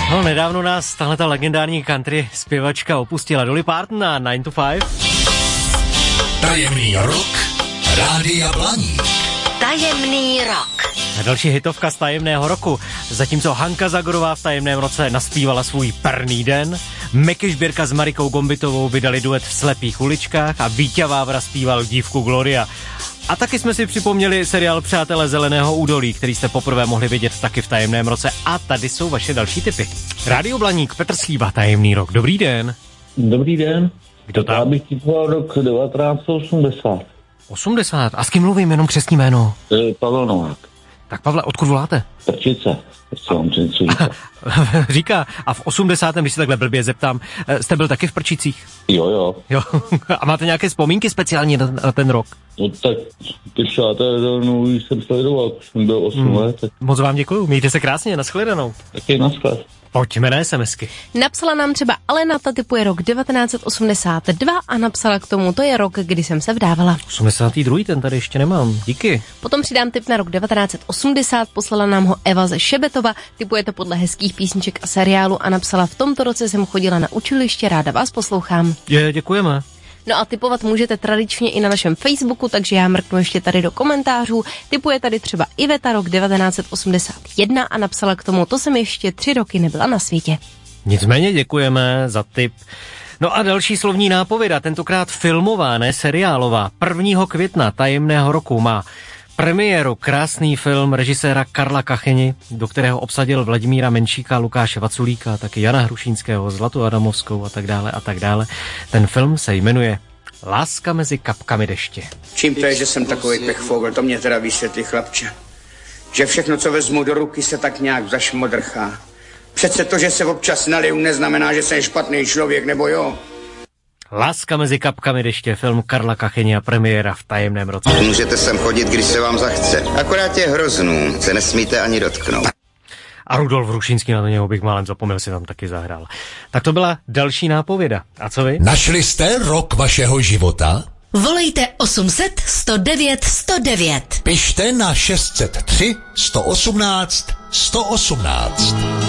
No, nedávno nás tahleta legendární country zpěvačka opustila. Dolly Parton na 9 to 5. Tajemný rok Rádia Blaník. Tajemný rok. A další hitovka z tajemného roku. Zatímco Hanka Zagorová v tajemném roce naspívala svůj Perný den, Meky Žbírka s Marikou Gombitovou vydali duet v Slepých uličkách a Víťa Vávra zpíval Dívku Gloria. A taky jsme si připomněli seriál Přátelé zeleného údolí, který jste poprvé mohli vidět taky v tajemném roce. A tady jsou vaše další tipy. Rádio Blaník, Petr Slíva, tajemný rok. Dobrý den. Dobrý den. Kdo tam? Já bych typoval rok 1980. 80. A s kým mluvím, jenom křestní jméno? Pavel Novák. Tak Pavle, odkud voláte? Prčice. Říká, a v 80. když se takhle blbě zeptám, jste byl taky v Prčicích? Jo. A máte nějaké vzpomínky speciální na ten rok? No tak ty Přátelé jsem sledoval, jsem byl 8 let. Tak... Moc vám děkuju, mějte se krásně, nashledanou. Taky nasklad. Pojďme na SMSky. Napsala nám třeba Alena, ta typuje rok 1982 a napsala k tomu, to je rok, kdy jsem se vdávala. 82. ten tady ještě nemám, díky. Potom přidám tip na rok 1980, poslala nám ho Eva ze Šebetova, typuje to podle hezkých písniček a seriálu a napsala, v tomto roce jsem chodila na učiliště, ráda vás poslouchám. Děkujeme. No a tipovat můžete tradičně i na našem Facebooku, takže já mrknu ještě tady do komentářů. Tipuje tady třeba Iveta rok 1981 a napsala k tomu, to jsem ještě 3 roky nebyla na světě. Nicméně děkujeme za tip. No a další slovní nápověda, tentokrát filmová, ne seriálová. 1. května tajemného roku má premiéru krásný film režiséra Karla Kacheni, do kterého obsadil Vladimíra Menšíka, Lukáše Vaculíka, taky Jana Hrušínského, Zlatu Adamovskou a tak dále a tak dále. Ten film se jmenuje Láska mezi kapkami deště. Čím to je, že jsem takový pechfogel, to mě teda vysvětlí, chlapče. Že všechno, co vezmu do ruky, se tak nějak zašmodrchá. Přece to, že se občas naliju, neznamená, že jsem špatný člověk, nebo jo? Láska mezi kapkami deště, film Karla Kacheni a premiéra v tajemném roce. Můžete sem chodit, když se vám zachce. Akorát je hroznů, se nesmíte ani dotknout. A Rudolf Hrušínský, na něho bych málem zapomněl, si tam taky zahrál. Tak to byla další nápověda. A co vy? Našli jste rok vašeho života? Volejte 800 109 109. Pište na 603 118 118.